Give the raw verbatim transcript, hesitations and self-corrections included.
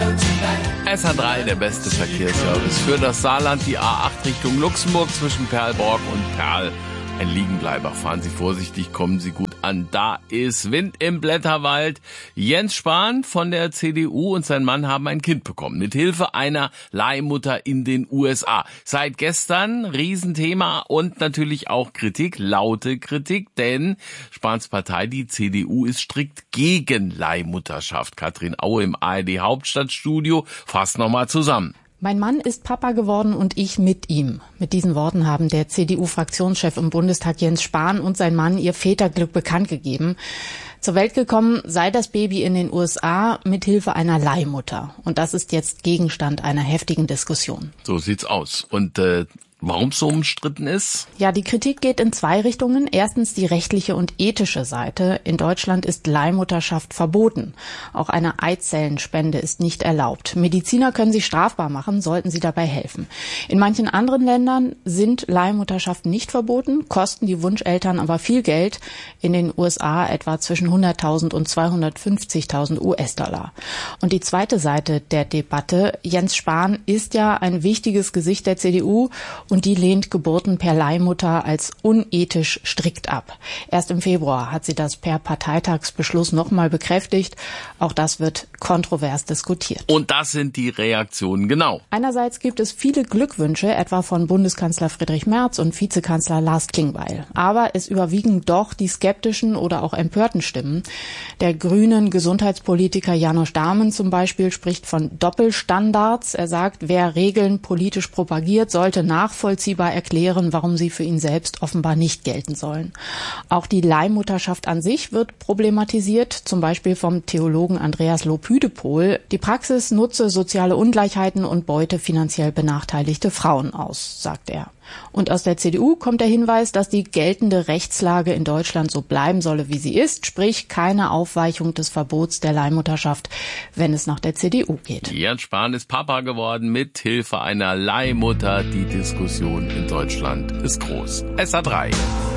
S H drei, der beste Verkehrsservice für das Saarland, die A acht Richtung Luxemburg zwischen Perlborg und Perl. Ein Liegenbleiber, fahren Sie vorsichtig, kommen Sie gut an. Da ist Wind im Blätterwald. Jens Spahn von der C D U und sein Mann haben ein Kind bekommen, mit Hilfe einer Leihmutter in den U S A. Seit gestern Riesenthema und natürlich auch Kritik, laute Kritik, denn Spahns Partei, die C D U, ist strikt gegen Leihmutterschaft. Katrin Aue im A R D Hauptstadtstudio fasst nochmal zusammen. Mein Mann ist Papa geworden und ich mit ihm. Mit diesen Worten haben der C D U-Fraktionschef im Bundestag Jens Spahn und sein Mann ihr Väterglück bekannt gegeben. Zur Welt gekommen sei das Baby in den U S A mit Hilfe einer Leihmutter. Und das ist jetzt Gegenstand einer heftigen Diskussion. So sieht's aus. Und äh, warum es so umstritten ist? Ja, die Kritik geht in zwei Richtungen. Erstens die rechtliche und ethische Seite. In Deutschland ist Leihmutterschaft verboten. Auch eine Eizellenspende ist nicht erlaubt. Mediziner können sie strafbar machen, sollten sie dabei helfen. In manchen anderen Ländern sind Leihmutterschaften nicht verboten, kosten die Wunscheltern aber viel Geld. In den U S A etwa zwischen hunderttausend und zweihundertfünfzigtausend U S-Dollar. Und die zweite Seite der Debatte. Jens Spahn ist ja ein wichtiges Gesicht der C D U und die lehnt Geburten per Leihmutter als unethisch strikt ab. Erst im Februar hat sie das per Parteitagsbeschluss nochmal bekräftigt. Auch das wird kontrovers diskutiert. Und das sind die Reaktionen genau. Einerseits gibt es viele Glückwünsche, etwa von Bundeskanzler Friedrich Merz und Vizekanzler Lars Klingbeil. Aber es überwiegen doch die skeptischen oder auch empörten Stimmen. Der grünen Gesundheitspolitiker Janosch Dahmen zum Beispiel spricht von Doppelstandards. Er sagt, wer Regeln politisch propagiert, sollte nachvollziehbar erklären, warum sie für ihn selbst offenbar nicht gelten sollen. Auch die Leihmutterschaft an sich wird problematisiert, zum Beispiel vom Theologen Andreas Lobhüdepohl. Die Praxis nutze soziale Ungleichheiten und beute finanziell benachteiligte Frauen aus, sagt er. Und aus der C D U kommt der Hinweis, dass die geltende Rechtslage in Deutschland so bleiben solle, wie sie ist, sprich keine Aufweichung des Verbots der Leihmutterschaft, wenn es nach der C D U geht. Jens Spahn ist Papa geworden mit Hilfe einer Leihmutter. Die Diskussion in Deutschland ist groß. S H drei.